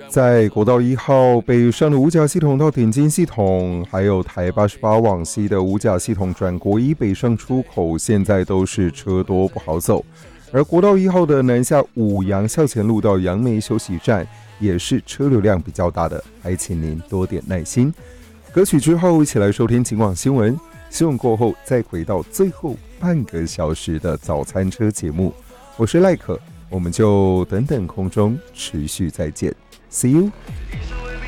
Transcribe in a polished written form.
在国道1号北上的五甲系统到点金系统，还有台88往西的五甲系统转国一北上出口，现在都是车多不好走。而国道1号的南下五杨校前路到杨梅休息站，也是车流量比较大的，还请您多点耐心。歌曲之后，一起来收听警广新闻。新闻过后，再回到最后半个小时的早餐车节目。我是赖可，我们就等等空中持续再见。See you。